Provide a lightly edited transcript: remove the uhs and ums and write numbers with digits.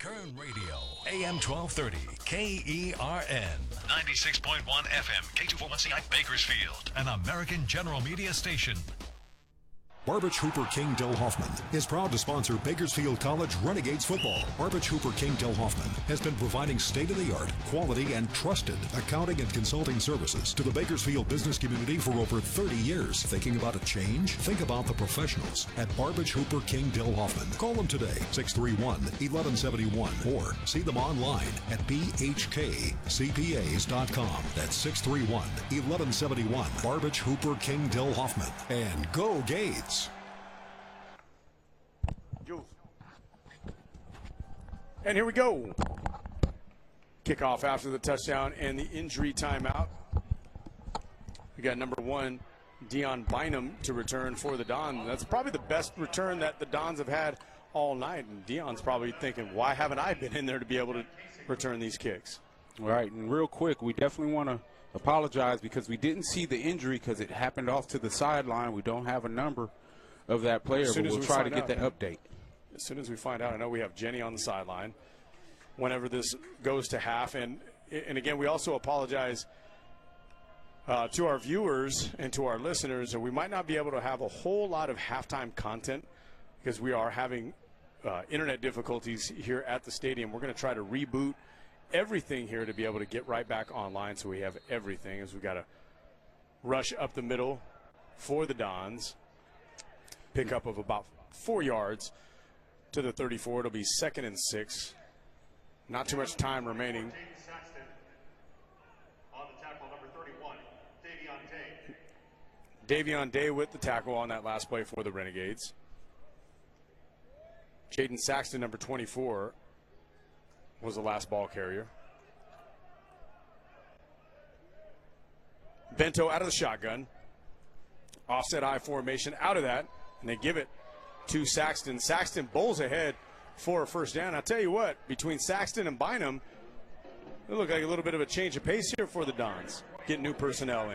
Kern Radio, AM 1230, KERN. 96.1 FM, K241CI Bakersfield, an American General Media station. Barbich Hooper King Del Hoffman is proud to sponsor Bakersfield College Renegades football. Barbich Hooper King Del Hoffman has been providing state-of-the-art, quality, and trusted accounting and consulting services to the Bakersfield business community for over 30 years. Thinking about a change? Think about the professionals at Barbich Hooper King Del Hoffman. Call them today, 631-1171, or see them online at bhkcpas.com. That's 631-1171. Barbich Hooper King Del Hoffman. And go Gades! And here we go. Kickoff after the touchdown and the injury timeout. We got number 1, Dion Bynum, to return for the Dons. That's probably the best return that the Dons have had all night. And Dion's probably thinking, why haven't I been in there to be able to return these kicks? All right, and real quick, we definitely want to apologize because we didn't see the injury because it happened off to the sideline. We don't have a number of that player, but we'll try to get that update. As soon as we find out, I know we have Jenny on the sideline whenever this goes to half. And again, we also apologize to our viewers and to our listeners that we might not be able to have a whole lot of halftime content because we are having internet difficulties here at the stadium. We're going to try to reboot everything here to be able to get right back online so we have everything, as we've got to rush up the middle for the Dons. Pickup of about 4 yards to the 34. It'll be 2nd and 6. Not too much time remaining. On the tackle, number 31, Davion Day. Davion Day with the tackle on that last play for the Renegades. Jaden Saxton, number 24, was the last ball carrier. Bento out of the shotgun. Offset I formation out of that. And they give it to Saxton. Saxton bowls ahead for a first down. I'll tell you what, between Saxton and Bynum, it looked like a little bit of a change of pace here for the Dons. Getting new personnel in.